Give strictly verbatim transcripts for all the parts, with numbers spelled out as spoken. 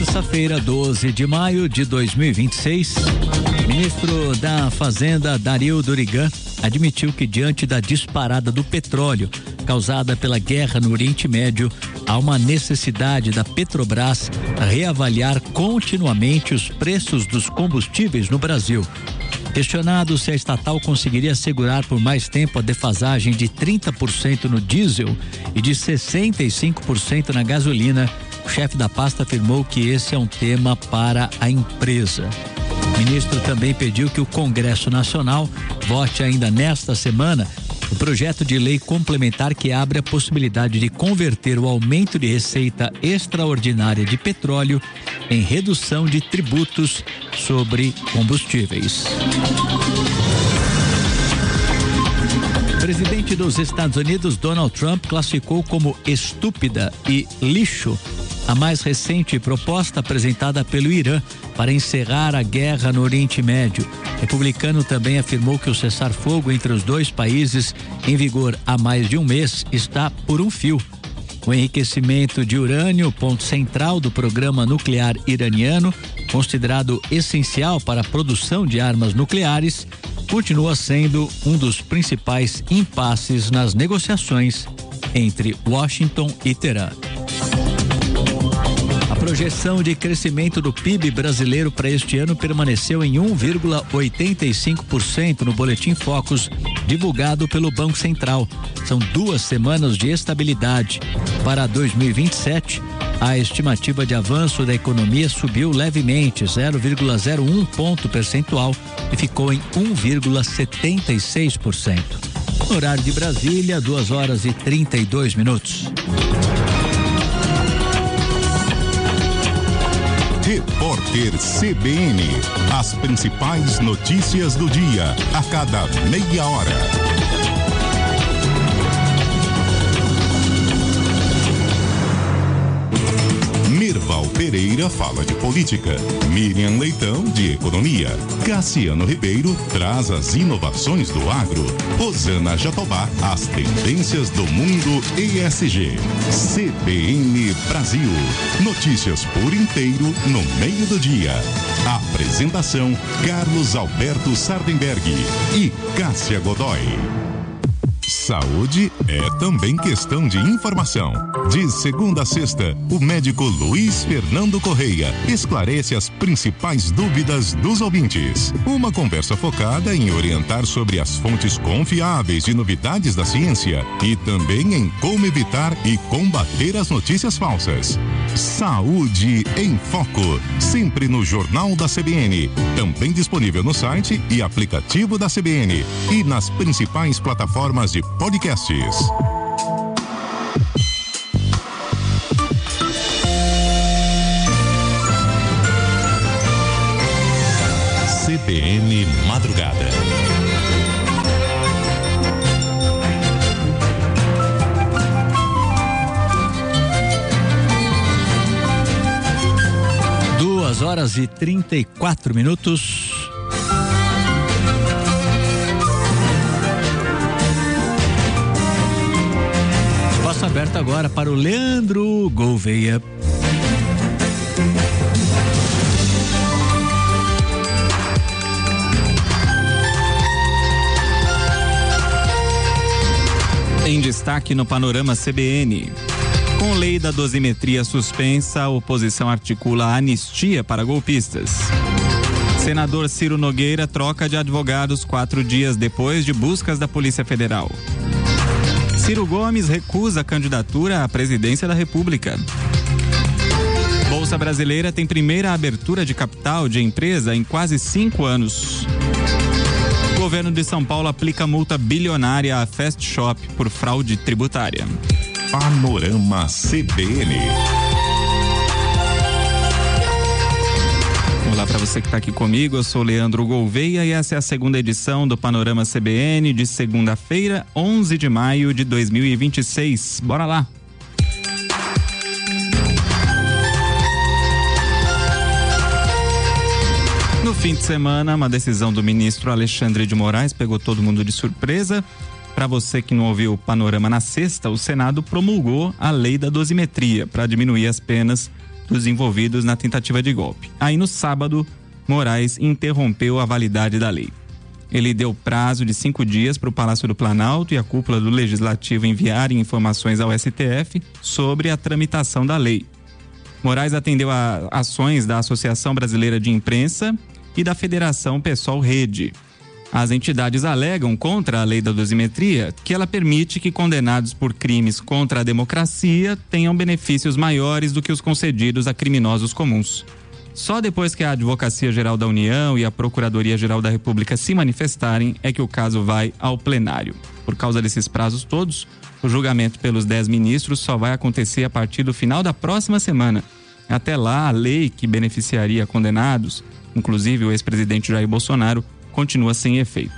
Terça-feira, doze de maio de dois mil e vinte e seis, ministro da Fazenda, Dario Durigan, admitiu que diante da disparada do petróleo causada pela guerra no Oriente Médio, há uma necessidade da Petrobras reavaliar continuamente os preços dos combustíveis no Brasil. Questionado se a estatal conseguiria segurar por mais tempo a defasagem de trinta por cento no diesel e de sessenta e cinco por cento na gasolina, o chefe da pasta afirmou que esse é um tema para a empresa. O ministro também pediu que o Congresso Nacional vote ainda nesta semana o projeto de lei complementar que abre a possibilidade de converter o aumento de receita extraordinária de petróleo em redução de tributos sobre combustíveis. O presidente dos Estados Unidos, Donald Trump, classificou como estúpida e lixo a mais recente proposta apresentada pelo Irã para encerrar a guerra no Oriente Médio. O republicano também afirmou que o cessar-fogo entre os dois países, em vigor há mais de um mês, está por um fio. O enriquecimento de urânio, ponto central do programa nuclear iraniano, considerado essencial para a produção de armas nucleares, continua sendo um dos principais impasses nas negociações entre Washington e Teherã. A projeção de crescimento do P I B brasileiro para este ano permaneceu em um vírgula oitenta e cinco por cento no Boletim Focus, divulgado pelo Banco Central. São duas semanas de estabilidade. Para dois mil e vinte e sete, a estimativa de avanço da economia subiu levemente, zero vírgula zero um ponto percentual, e ficou em um vírgula setenta e seis por cento. No horário de Brasília, duas horas e trinta e dois minutos. Repórter C B N. As principais notícias do dia, a cada meia hora. Mirval Pereira fala de política, Miriam Leitão de economia, Cassiano Ribeiro traz as inovações do agro, Rosana Jatobá as tendências do mundo E S G. C B N Brasil, notícias por inteiro no meio do dia. Apresentação Carlos Alberto Sardenberg e Cássia Godoy. Saúde é também questão de informação. De segunda a sexta, o médico Luiz Fernando Correia esclarece as principais dúvidas dos ouvintes. Uma conversa focada em orientar sobre as fontes confiáveis de novidades da ciência e também em como evitar e combater as notícias falsas. Saúde em Foco, sempre no Jornal da C B N, também disponível no site e aplicativo da C B N e nas principais plataformas de podcasts. C B N Madrugada. Duas horas e trinta e quatro minutos. Espaço aberto agora para o Leandro Gouveia. Em destaque no Panorama C B N. Com lei da dosimetria suspensa, a oposição articula a anistia para golpistas. Senador Ciro Nogueira troca de advogados quatro dias depois de buscas da Polícia Federal. Ciro Gomes recusa a candidatura à presidência da República. Bolsa Brasileira tem primeira abertura de capital de empresa em quase cinco anos. O governo de São Paulo aplica multa bilionária à Fast Shop por fraude tributária. Panorama C B N. Olá para você que está aqui comigo, eu sou Leandro Gouveia e essa é a segunda edição do Panorama C B N de segunda-feira, onze de maio de dois mil e vinte e seis. Bora lá! No fim de semana, uma decisão do ministro Alexandre de Moraes pegou todo mundo de surpresa. Para você que não ouviu o Panorama na sexta, o Senado promulgou a lei da dosimetria para diminuir as penas dos envolvidos na tentativa de golpe. Aí no sábado, Moraes interrompeu a validade da lei. Ele deu prazo de cinco dias para o Palácio do Planalto e a cúpula do Legislativo enviarem informações ao S T F sobre a tramitação da lei. Moraes atendeu a ações da Associação Brasileira de Imprensa e da Federação PSOL Rede. As entidades alegam contra a lei da dosimetria que ela permite que condenados por crimes contra a democracia tenham benefícios maiores do que os concedidos a criminosos comuns. Só depois que a Advocacia Geral da União e a Procuradoria Geral da República se manifestarem é que o caso vai ao plenário. Por causa desses prazos todos, o julgamento pelos dez ministros só vai acontecer a partir do final da próxima semana. Até lá, a lei que beneficiaria condenados, inclusive o ex-presidente Jair Bolsonaro, continua sem efeito.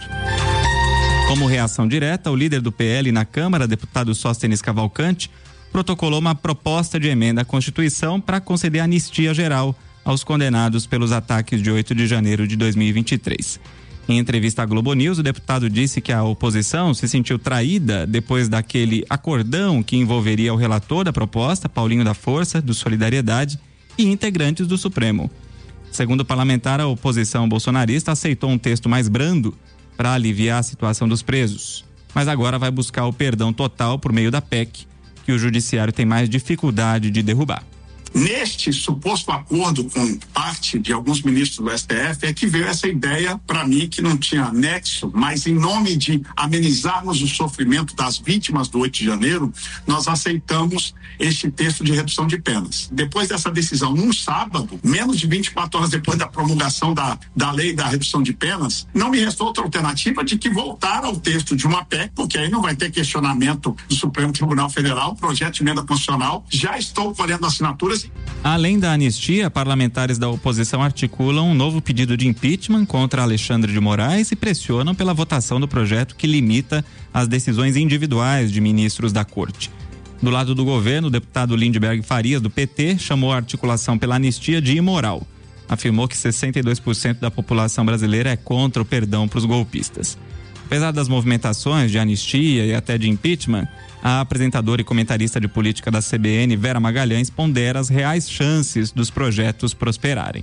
Como reação direta, o líder do P L na Câmara, deputado Sóstenes Cavalcante, protocolou uma proposta de emenda à Constituição para conceder anistia geral aos condenados pelos ataques de oito de janeiro de dois mil e vinte e três. Em entrevista à Globo News, o deputado disse que a oposição se sentiu traída depois daquele acordão que envolveria o relator da proposta, Paulinho da Força, do Solidariedade, e integrantes do Supremo. Segundo o parlamentar, a oposição bolsonarista aceitou um texto mais brando para aliviar a situação dos presos, mas agora vai buscar o perdão total por meio da P E C, que o judiciário tem mais dificuldade de derrubar. Neste suposto acordo com parte de alguns ministros do S T F é que veio essa ideia, para mim, que não tinha nexo, mas em nome de amenizarmos o sofrimento das vítimas do oito de janeiro, nós aceitamos este texto de redução de penas. Depois dessa decisão, num sábado, menos de vinte e quatro horas depois da promulgação da, da lei da redução de penas, não me restou outra alternativa de que voltar ao texto de uma P E C, porque aí não vai ter questionamento do Supremo Tribunal Federal, projeto de emenda constitucional. Já estou colhendo assinaturas. Além da anistia, parlamentares da oposição articulam um novo pedido de impeachment contra Alexandre de Moraes e pressionam pela votação do projeto que limita as decisões individuais de ministros da Corte. Do lado do governo, o deputado Lindbergh Farias, do P T, chamou a articulação pela anistia de imoral. Afirmou que sessenta e dois por cento da população brasileira é contra o perdão para os golpistas. Apesar das movimentações de anistia e até de impeachment, a apresentadora e comentarista de política da C B N, Vera Magalhães, pondera as reais chances dos projetos prosperarem.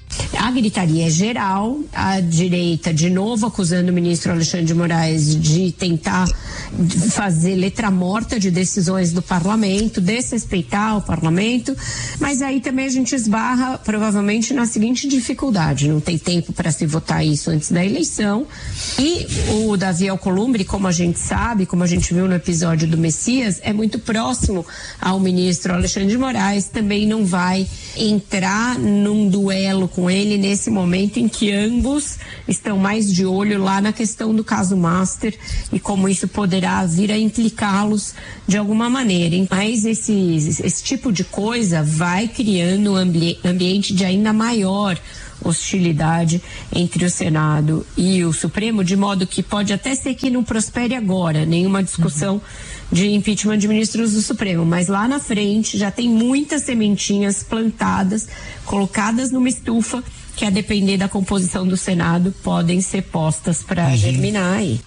A gritaria é geral, a direita de novo acusando o ministro Alexandre de Moraes de tentar fazer letra morta de decisões do parlamento, desrespeitar o parlamento, mas aí também a gente esbarra provavelmente na seguinte dificuldade: não tem tempo para se votar isso antes da eleição, e o Davi Alcolumbre, como a gente sabe, como a gente viu no episódio do Messias, é muito próximo ao ministro Alexandre de Moraes, também não vai entrar num duelo com ele nesse momento em que ambos estão mais de olho lá na questão do caso Master e como isso poderá vir a implicá-los de alguma maneira. Mas esse, esse tipo de coisa vai criando um ambi- ambiente de ainda maior hostilidade entre o Senado e o Supremo, de modo que pode até ser que não prospere agora nenhuma discussão uhum. de impeachment de ministros do Supremo, mas lá na frente já tem muitas sementinhas plantadas, colocadas numa estufa, que a depender da composição do Senado podem ser postas para uhum. germinar aí.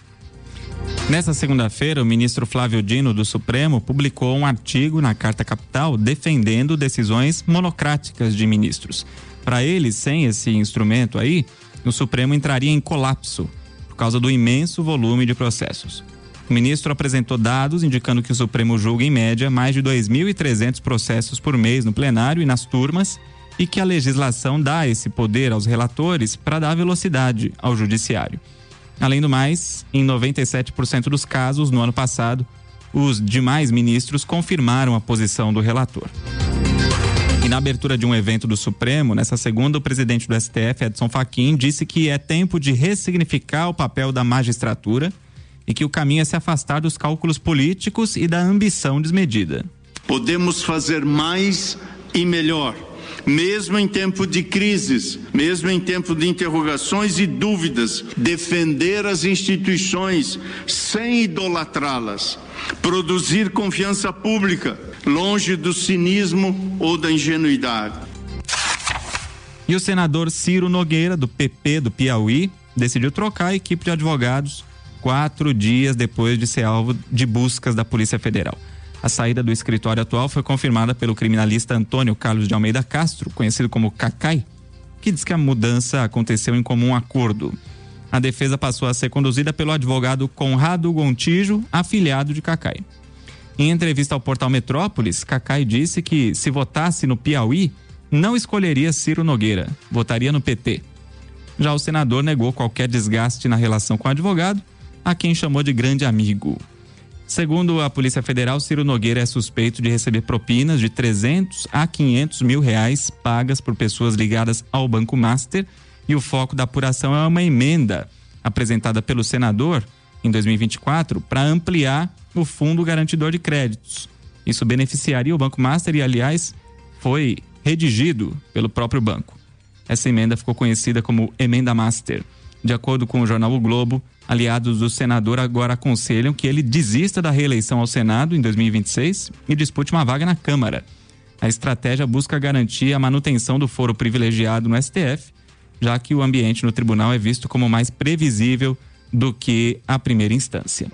Nessa segunda-feira, o ministro Flávio Dino do Supremo publicou um artigo na Carta Capital defendendo decisões monocráticas de ministros. Para ele, sem esse instrumento aí, o Supremo entraria em colapso por causa do imenso volume de processos. O ministro apresentou dados indicando que o Supremo julga em média mais de dois mil e trezentos processos por mês no plenário e nas turmas, e que a legislação dá esse poder aos relatores para dar velocidade ao judiciário. Além do mais, em noventa e sete por cento dos casos, no ano passado, os demais ministros confirmaram a posição do relator. E na abertura de um evento do Supremo, nessa segunda, o presidente do S T F, Edson Fachin, disse que é tempo de ressignificar o papel da magistratura e que o caminho é se afastar dos cálculos políticos e da ambição desmedida. Podemos fazer mais e melhor, mesmo em tempo de crises, mesmo em tempo de interrogações e dúvidas, defender as instituições sem idolatrá-las, produzir confiança pública, longe do cinismo ou da ingenuidade. E o senador Ciro Nogueira, do P P do Piauí, decidiu trocar a equipe de advogados quatro dias depois de ser alvo de buscas da Polícia Federal. A saída do escritório atual foi confirmada pelo criminalista Antônio Carlos de Almeida Castro, conhecido como Cacai, que diz que a mudança aconteceu em comum acordo. A defesa passou a ser conduzida pelo advogado Conrado Gontijo, afiliado de Cacai. Em entrevista ao portal Metrópolis, Cacai disse que, se votasse no Piauí, não escolheria Ciro Nogueira, votaria no P T. Já o senador negou qualquer desgaste na relação com o advogado, a quem chamou de grande amigo. Segundo a Polícia Federal, Ciro Nogueira é suspeito de receber propinas de trezentos a quinhentos mil reais pagas por pessoas ligadas ao Banco Master, e o foco da apuração é uma emenda apresentada pelo senador em dois mil e vinte e quatro para ampliar o Fundo Garantidor de Créditos. Isso beneficiaria o Banco Master e, aliás, foi redigido pelo próprio banco. Essa emenda ficou conhecida como Emenda Master. De acordo com o jornal O Globo, aliados do senador agora aconselham que ele desista da reeleição ao Senado em dois mil e vinte e seis e dispute uma vaga na Câmara. A estratégia busca garantir a manutenção do foro privilegiado no S T F, já que o ambiente no tribunal é visto como mais previsível do que a primeira instância.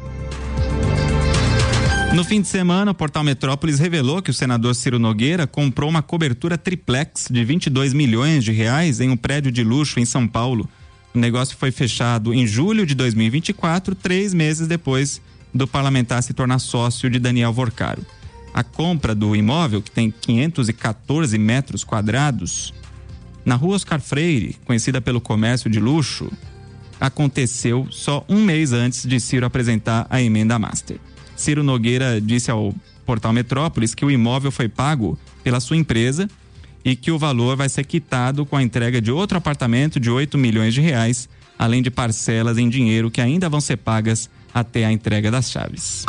No fim de semana, o portal Metrópolis revelou que o senador Ciro Nogueira comprou uma cobertura triplex de vinte e dois milhões de reais em um prédio de luxo em São Paulo. O negócio foi fechado em julho de dois mil e vinte e quatro, três meses depois do parlamentar se tornar sócio de Daniel Vorcaro. A compra do imóvel, que tem quinhentos e quatorze metros quadrados, na rua Oscar Freire, conhecida pelo comércio de luxo, aconteceu só um mês antes de Ciro apresentar a emenda Master. Ciro Nogueira disse ao portal Metrópolis que o imóvel foi pago pela sua empresa e que o valor vai ser quitado com a entrega de outro apartamento de oito milhões de reais, além de parcelas em dinheiro que ainda vão ser pagas até a entrega das chaves.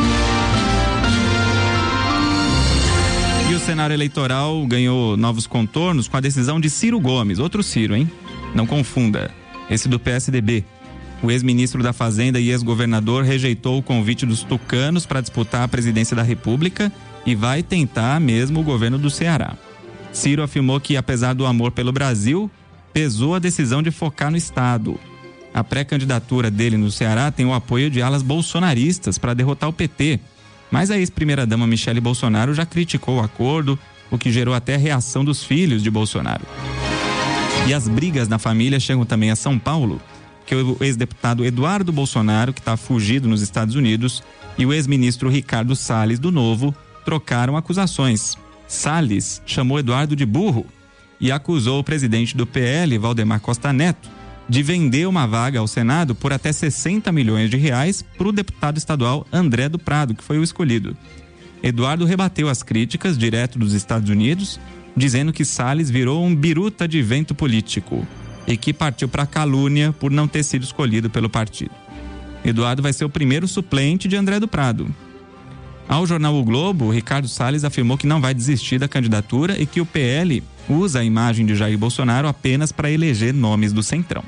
E o cenário eleitoral ganhou novos contornos com a decisão de Ciro Gomes, outro Ciro, hein? Não confunda, esse do P S D B. O ex-ministro da Fazenda e ex-governador rejeitou o convite dos tucanos para disputar a presidência da República e vai tentar mesmo o governo do Ceará. Ciro afirmou que, apesar do amor pelo Brasil, pesou a decisão de focar no Estado. A pré-candidatura dele no Ceará tem o apoio de alas bolsonaristas para derrotar o P T, mas a ex-primeira-dama Michele Bolsonaro já criticou o acordo, o que gerou até a reação dos filhos de Bolsonaro. E as brigas na família chegam também a São Paulo, que o ex-deputado Eduardo Bolsonaro, que está fugido nos Estados Unidos, e o ex-ministro Ricardo Salles, do Novo, trocaram acusações. Salles chamou Eduardo de burro e acusou o presidente do P L, Valdemar Costa Neto, de vender uma vaga ao Senado por até sessenta milhões de reais para o deputado estadual André do Prado, que foi o escolhido. Eduardo rebateu as críticas direto dos Estados Unidos, dizendo que Salles virou um biruta de vento político e que partiu para a calúnia por não ter sido escolhido pelo partido. Eduardo vai ser o primeiro suplente de André do Prado. Ao jornal O Globo, Ricardo Salles afirmou que não vai desistir da candidatura e que o P L usa a imagem de Jair Bolsonaro apenas para eleger nomes do Centrão.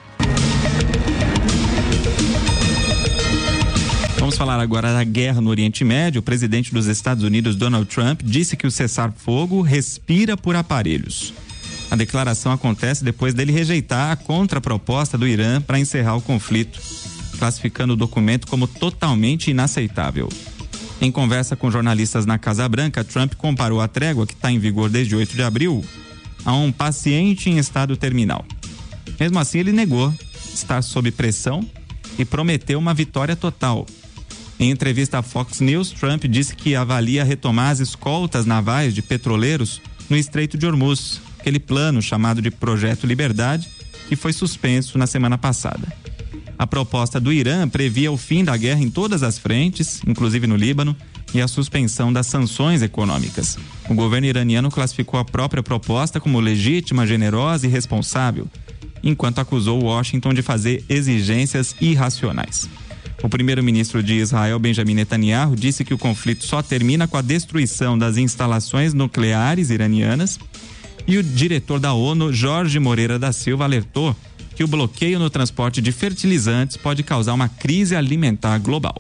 Vamos falar agora da guerra no Oriente Médio. O presidente dos Estados Unidos, Donald Trump, disse que o cessar-fogo respira por aparelhos. A declaração acontece depois dele rejeitar a contraproposta do Irã para encerrar o conflito, classificando o documento como totalmente inaceitável. Em conversa com jornalistas na Casa Branca, Trump comparou a trégua, que está em vigor desde oito de abril, a um paciente em estado terminal. Mesmo assim, ele negou estar sob pressão e prometeu uma vitória total. Em entrevista à Fox News, Trump disse que avalia retomar as escoltas navais de petroleiros no Estreito de Hormuz, aquele plano chamado de Projeto Liberdade, que foi suspenso na semana passada. A proposta do Irã previa o fim da guerra em todas as frentes, inclusive no Líbano, e a suspensão das sanções econômicas. O governo iraniano classificou a própria proposta como legítima, generosa e responsável, enquanto acusou Washington de fazer exigências irracionais. O primeiro-ministro de Israel, Benjamin Netanyahu, disse que o conflito só termina com a destruição das instalações nucleares iranianas, e o diretor da ONU, Jorge Moreira da Silva, alertou que o bloqueio no transporte de fertilizantes pode causar uma crise alimentar global.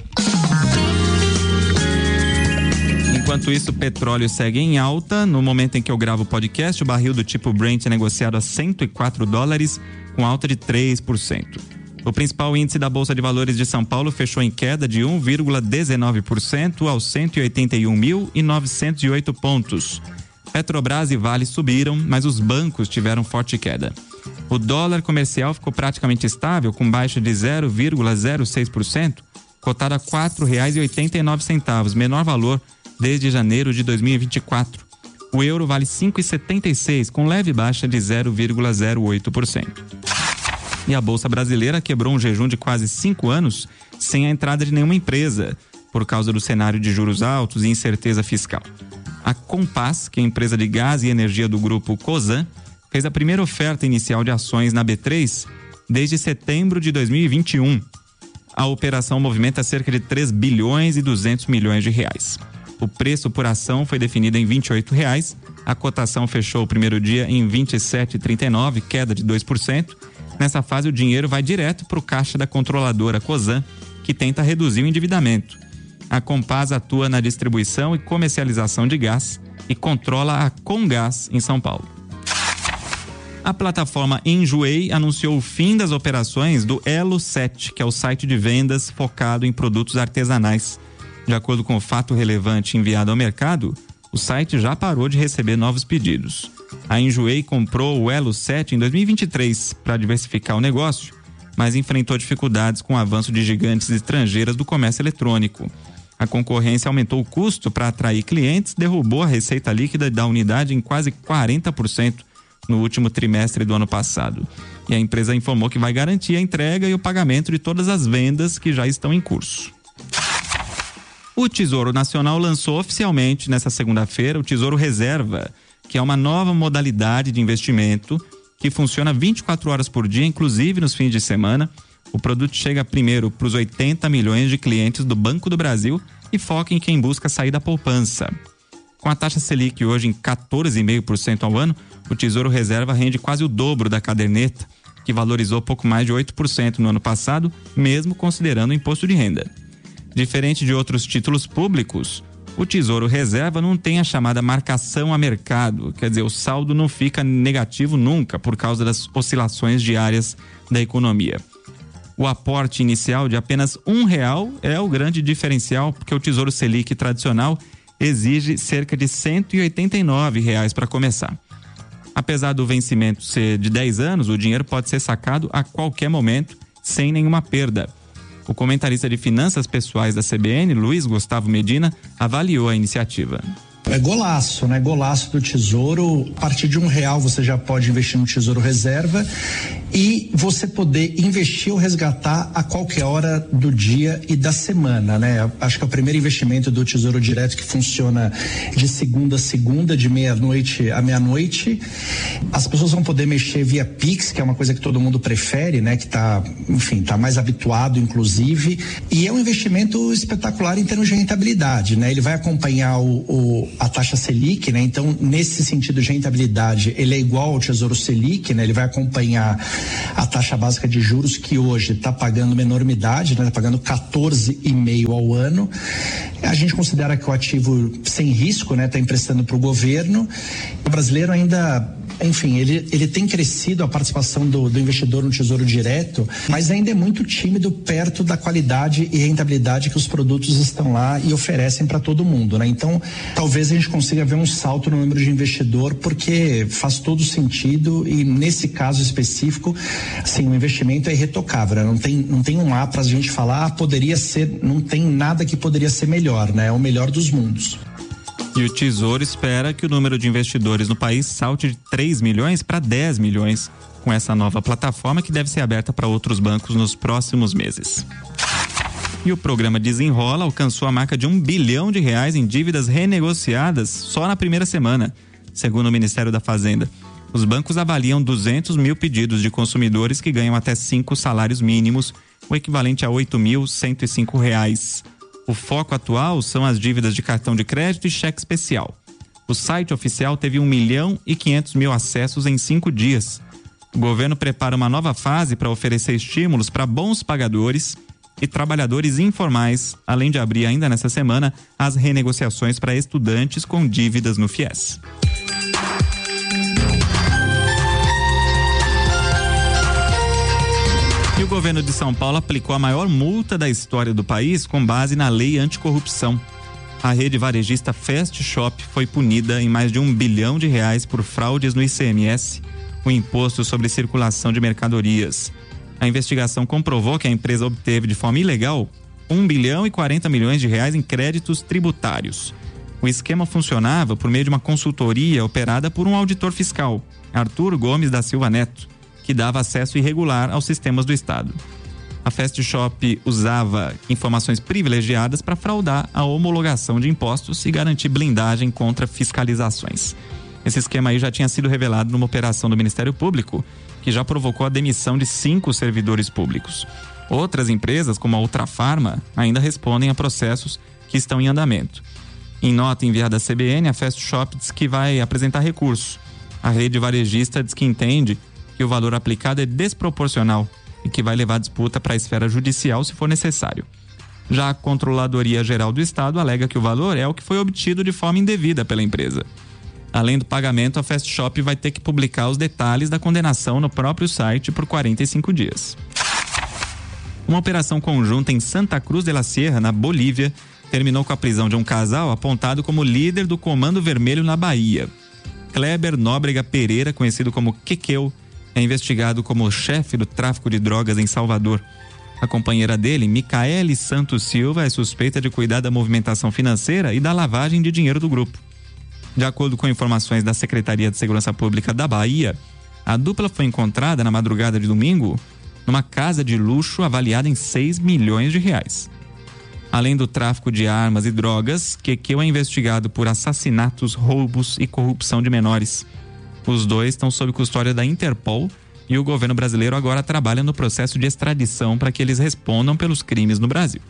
Enquanto isso, o petróleo segue em alta. No momento em que eu gravo o podcast, o barril do tipo Brent é negociado a cento e quatro dólares, com alta de três por cento. O principal índice da Bolsa de Valores de São Paulo fechou em queda de um vírgula dezenove por cento aos cento e oitenta e um mil e novecentos e oito pontos. Petrobras e Vale subiram, mas os bancos tiveram forte queda. O dólar comercial ficou praticamente estável, com baixa de zero vírgula zero seis por cento, cotado a quatro reais e oitenta e nove centavos, menor valor desde janeiro de dois mil e vinte e quatro. O euro vale cinco reais e setenta e seis centavos, com leve baixa de zero vírgula zero oito por cento. E a Bolsa Brasileira quebrou um jejum de quase cinco anos sem a entrada de nenhuma empresa, por causa do cenário de juros altos e incerteza fiscal. A Compass, que é a empresa de gás e energia do grupo Cosan, fez a primeira oferta inicial de ações na B três desde setembro de dois mil e vinte e um. A operação movimenta cerca de três bilhões e duzentos milhões de reais. O preço por ação foi definido em vinte e oito reais. A cotação fechou o primeiro dia em vinte e sete reais e trinta e nove centavos, queda de dois por cento. Nessa fase, o dinheiro vai direto para o caixa da controladora Cosan, que tenta reduzir o endividamento. A Compass atua na distribuição e comercialização de gás e controla a Comgás em São Paulo. A plataforma Enjoei anunciou o fim das operações do Elo sete, que é o site de vendas focado em produtos artesanais. De acordo com o fato relevante enviado ao mercado, o site já parou de receber novos pedidos. A Enjoei comprou o Elo sete em dois mil e vinte e três para diversificar o negócio, mas enfrentou dificuldades com o avanço de gigantes estrangeiras do comércio eletrônico. A concorrência aumentou o custo para atrair clientes, derrubou a receita líquida da unidade em quase quarenta por cento no último trimestre do ano passado. E a empresa informou que vai garantir a entrega e o pagamento de todas as vendas que já estão em curso. O Tesouro Nacional lançou oficialmente nesta segunda-feira o Tesouro Reserva, que é uma nova modalidade de investimento que funciona vinte e quatro horas por dia, inclusive nos fins de semana. O produto chega primeiro para os oitenta milhões de clientes do Banco do Brasil e foca em quem busca sair da poupança. Com a taxa Selic hoje em quatorze vírgula cinco por cento ao ano, o Tesouro Reserva rende quase o dobro da caderneta, que valorizou pouco mais de oito por cento no ano passado, mesmo considerando o imposto de renda. Diferente de outros títulos públicos, o Tesouro Reserva não tem a chamada marcação a mercado, quer dizer, o saldo não fica negativo nunca por causa das oscilações diárias da economia. O aporte inicial de apenas um real é o grande diferencial, porque o Tesouro Selic tradicional exige cerca de cento e oitenta e nove reais para começar. Apesar do vencimento ser de dez anos, o dinheiro pode ser sacado a qualquer momento, sem nenhuma perda. O comentarista de finanças pessoais da C B N, Luiz Gustavo Medina, avaliou a iniciativa. É golaço, né? Golaço do Tesouro. A partir de um real você já pode investir no Tesouro Reserva e você poder investir ou resgatar a qualquer hora do dia e da semana, né? Acho que é o primeiro investimento do Tesouro Direto que funciona de segunda a segunda, de meia-noite a meia-noite. As pessoas vão poder mexer via Pix, que é uma coisa que todo mundo prefere, né? Que tá, enfim, tá mais habituado, inclusive. E é um investimento espetacular em termos de rentabilidade, né? Ele vai acompanhar o, o a taxa Selic, né? Então, nesse sentido de rentabilidade, ele é igual ao Tesouro Selic, né? Ele vai acompanhar a taxa básica de juros, que hoje está pagando uma enormidade, né? Está pagando quatorze vírgula cinco ao ano. A gente considera que o ativo sem risco, né? Está emprestando para o governo. O brasileiro ainda, enfim, ele, ele tem crescido a participação do, do investidor no Tesouro Direto, mas ainda é muito tímido perto da qualidade e rentabilidade que os produtos estão lá e oferecem para todo mundo, né? Então, talvez a gente consiga ver um salto no número de investidor, porque faz todo sentido e nesse caso específico, assim, o investimento é irretocável, né? Não tem, não tem um A para a gente falar, ah, poderia ser, não tem nada que poderia ser melhor, né? É o melhor dos mundos. E o Tesouro espera que o número de investidores no país salte de três milhões para dez milhões com essa nova plataforma, que deve ser aberta para outros bancos nos próximos meses. E o programa Desenrola alcançou a marca de um bilhão de reais em dívidas renegociadas só na primeira semana, segundo o Ministério da Fazenda. Os bancos avaliam duzentos mil pedidos de consumidores que ganham até cinco salários mínimos, o equivalente a oito mil cento e cinco reais. O foco atual são as dívidas de cartão de crédito e cheque especial. O site oficial teve um milhão e quinhentos mil acessos em cinco dias. O governo prepara uma nova fase para oferecer estímulos para bons pagadores e trabalhadores informais, além de abrir ainda nessa semana as renegociações para estudantes com dívidas no FIES. E o governo de São Paulo aplicou a maior multa da história do país com base na lei anticorrupção. A rede varejista Fast Shop foi punida em mais de um bilhão de reais por fraudes no I C M S, o Imposto sobre Circulação de Mercadorias. A investigação comprovou que a empresa obteve de forma ilegal um bilhão e quarenta milhões de reais em créditos tributários. O esquema funcionava por meio de uma consultoria operada por um auditor fiscal, Arthur Gomes da Silva Neto, que dava acesso irregular aos sistemas do Estado. A Fast Shop usava informações privilegiadas para fraudar a homologação de impostos e garantir blindagem contra fiscalizações. Esse esquema aí já tinha sido revelado numa operação do Ministério Público, que já provocou a demissão de cinco servidores públicos. Outras empresas, como a Ultrafarma, ainda respondem a processos que estão em andamento. Em nota enviada à C B N, a Fast Shop diz que vai apresentar recurso. A rede varejista diz que entende que o valor aplicado é desproporcional e que vai levar a disputa para a esfera judicial se for necessário. Já a Controladoria Geral do Estado alega que o valor é o que foi obtido de forma indevida pela empresa. Além do pagamento, a Fast Shop vai ter que publicar os detalhes da condenação no próprio site por quarenta e cinco dias. Uma operação conjunta em Santa Cruz de la Sierra, na Bolívia, terminou com a prisão de um casal apontado como líder do Comando Vermelho na Bahia. Kleber Nóbrega Pereira, conhecido como Quequeu, é investigado como chefe do tráfico de drogas em Salvador. A companheira dele, Micaele Santos Silva, é suspeita de cuidar da movimentação financeira e da lavagem de dinheiro do grupo. De acordo com informações da Secretaria de Segurança Pública da Bahia, a dupla foi encontrada na madrugada de domingo numa casa de luxo avaliada em seis milhões de reais. Além do tráfico de armas e drogas, Quequeu é investigado por assassinatos, roubos e corrupção de menores. Os dois estão sob custódia da Interpol e o governo brasileiro agora trabalha no processo de extradição para que eles respondam pelos crimes no Brasil.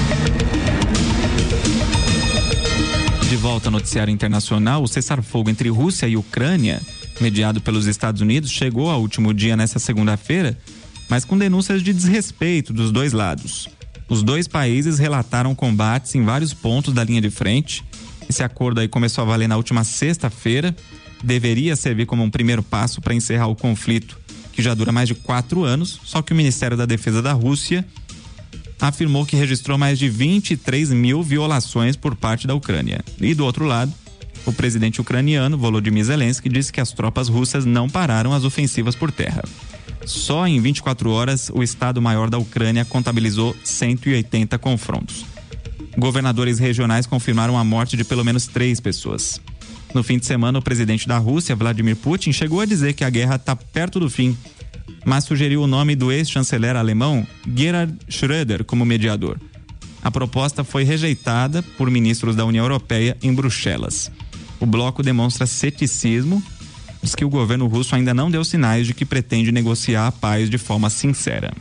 De volta ao noticiário internacional, o cessar-fogo entre Rússia e Ucrânia, mediado pelos Estados Unidos, chegou ao último dia nesta segunda-feira, mas com denúncias de desrespeito dos dois lados. Os dois países relataram combates em vários pontos da linha de frente. Esse acordo aí começou a valer na última sexta-feira. Deveria servir como um primeiro passo para encerrar o conflito, que já dura mais de quatro anos, só que o Ministério da Defesa da Rússia afirmou que registrou mais de vinte e três mil violações por parte da Ucrânia. E do outro lado, o presidente ucraniano, Volodymyr Zelensky, disse que as tropas russas não pararam as ofensivas por terra. Só em vinte e quatro horas, o Estado-Maior da Ucrânia contabilizou cento e oitenta confrontos. Governadores regionais confirmaram a morte de pelo menos três pessoas. No fim de semana, o presidente da Rússia, Vladimir Putin, chegou a dizer que a guerra está perto do fim, mas sugeriu o nome do ex-chanceler alemão Gerhard Schröder como mediador. A proposta foi rejeitada por ministros da União Europeia em Bruxelas. O bloco demonstra ceticismo, diz que o governo russo ainda não deu sinais de que pretende negociar a paz de forma sincera.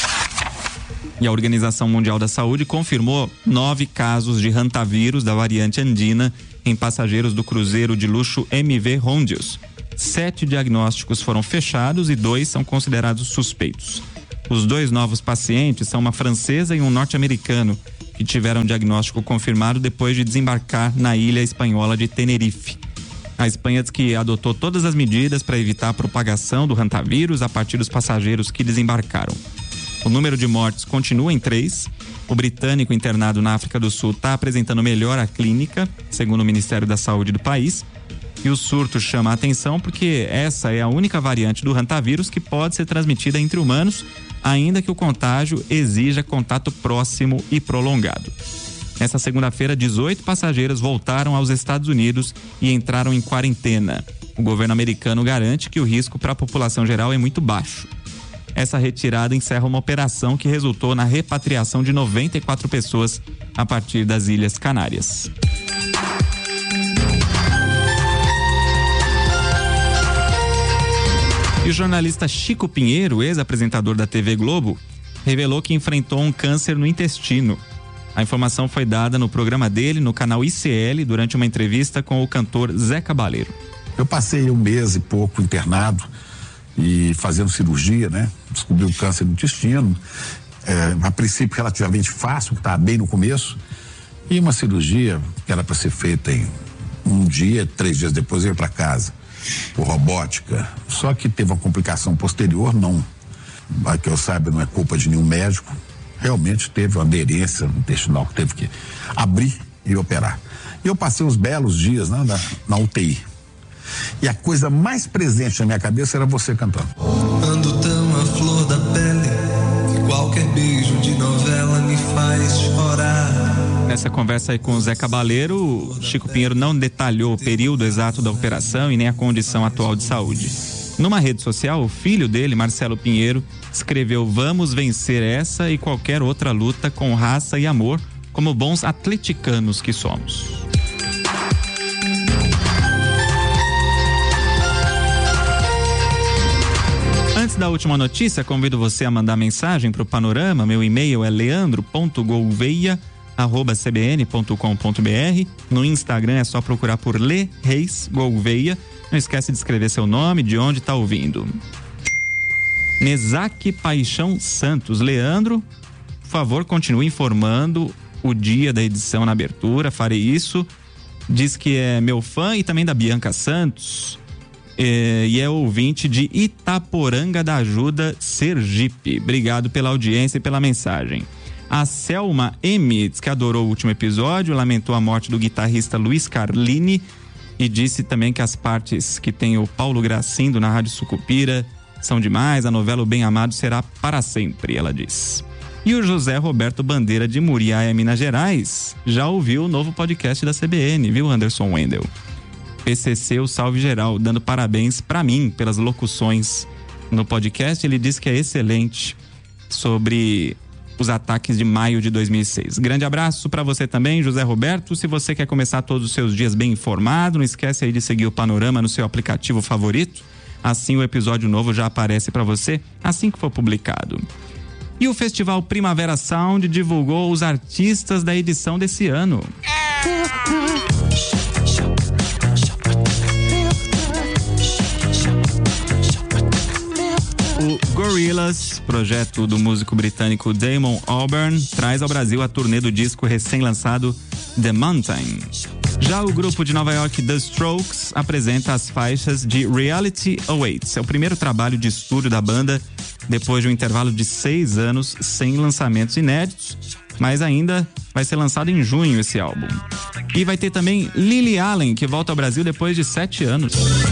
E a Organização Mundial da Saúde confirmou nove casos de hantavírus da variante andina em passageiros do cruzeiro de luxo M V Rondios. Sete diagnósticos foram fechados e dois são considerados suspeitos. Os dois novos pacientes são uma francesa e um norte-americano, que tiveram diagnóstico confirmado depois de desembarcar na ilha espanhola de Tenerife. A Espanha diz que adotou todas as medidas para evitar a propagação do hantavírus a partir dos passageiros que desembarcaram. O número de mortes continua em três. O britânico internado na África do Sul está apresentando melhora clínica, segundo o Ministério da Saúde do país. E o surto chama a atenção porque essa é a única variante do hantavírus que pode ser transmitida entre humanos, ainda que o contágio exija contato próximo e prolongado. Nessa segunda-feira, dezoito passageiros voltaram aos Estados Unidos e entraram em quarentena. O governo americano garante que o risco para a população geral é muito baixo. Essa retirada encerra uma operação que resultou na repatriação de noventa e quatro pessoas a partir das Ilhas Canárias. E o jornalista Chico Pinheiro, ex-apresentador da T V Globo, revelou que enfrentou um câncer no intestino. A informação foi dada no programa dele, no canal I C L, durante uma entrevista com o cantor Zé Cabaleiro. Eu passei um mês e pouco internado e fazendo cirurgia, né? Descobri o câncer no intestino, é, a princípio relativamente fácil, que estava bem no começo, e uma cirurgia que era para ser feita em um dia, três dias depois eu ia para casa, por robótica, só que teve uma complicação posterior, não a que eu saiba não é culpa de nenhum médico, realmente teve uma aderência intestinal que teve que abrir e operar. E eu passei uns belos dias, né, na, na U T I. E a coisa mais presente na minha cabeça era você cantando. Ando tão a flor da pele, que qualquer beijo de novela me faz chorar. Nessa conversa aí com o Zé Cabaleiro, Chico Pinheiro não detalhou o período exato da operação e nem a condição atual de saúde. Numa rede social, o filho dele, Marcelo Pinheiro, escreveu: "Vamos vencer essa e qualquer outra luta com raça e amor, como bons atleticanos que somos." Antes da última notícia, convido você a mandar mensagem para o Panorama. Meu e-mail é leandro ponto gouveia arroba c b n ponto com ponto b r. No Instagram é só procurar por Le Reis Gouveia. Não esquece de escrever seu nome, de onde está ouvindo. Nezaque Paixão Santos. Leandro, por favor, continue informando o dia da edição na abertura. Farei isso. Diz que é meu fã e também da Bianca Santos. É, e é ouvinte de Itaporanga da Ajuda, Sergipe. Obrigado pela audiência e pela mensagem. A Selma M diz que adorou o último episódio, lamentou a morte do guitarrista Luiz Carlini e disse também que as partes que tem o Paulo Gracindo na Rádio Sucupira são demais, a novela O Bem Amado será para sempre, ela diz. E o José Roberto Bandeira de Muriaé, Minas Gerais, já ouviu o novo podcast da C B N, viu, Anderson Wendel? P C C, o salve geral, dando parabéns para mim pelas locuções no podcast. Ele diz que é excelente sobre os ataques de maio de dois mil e seis. Grande abraço para você também, José Roberto. Se você quer começar todos os seus dias bem informado, não esquece aí de seguir o Panorama no seu aplicativo favorito. Assim o episódio novo já aparece para você assim que for publicado. E o Festival Primavera Sound divulgou os artistas da edição desse ano. O Gorillaz, projeto do músico britânico Damon Albarn, traz ao Brasil a turnê do disco recém-lançado The Mountain. Já o grupo de Nova York The Strokes apresenta as faixas de Reality Awaits. É o primeiro trabalho de estúdio da banda depois de um intervalo de seis anos sem lançamentos inéditos, mas ainda vai ser lançado em junho esse álbum. E vai ter também Lily Allen, que volta ao Brasil depois de sete anos.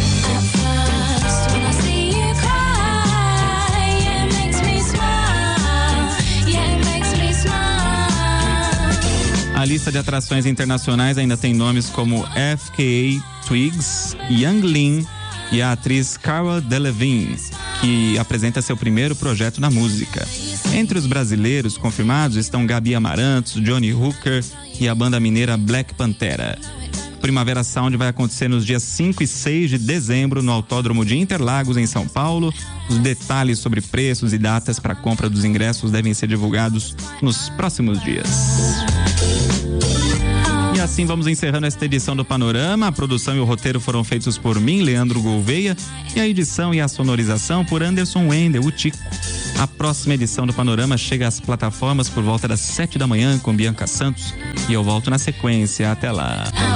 A lista de atrações internacionais ainda tem nomes como F K A Twigs, Yang Lin e a atriz Cara Delevingne, que apresenta seu primeiro projeto na música. Entre os brasileiros confirmados estão Gabi Amarantos, Johnny Hooker e a banda mineira Black Pantera. Primavera Sound vai acontecer nos dias cinco e seis de dezembro no Autódromo de Interlagos, em São Paulo. Os detalhes sobre preços e datas para compra dos ingressos devem ser divulgados nos próximos dias. E assim vamos encerrando esta edição do Panorama. A produção e o roteiro foram feitos por mim, Leandro Gouveia, e a edição e a sonorização por Anderson Wendel, o Tico. A próxima edição do Panorama chega às plataformas por volta das sete da manhã com Bianca Santos e eu volto na sequência. Até lá.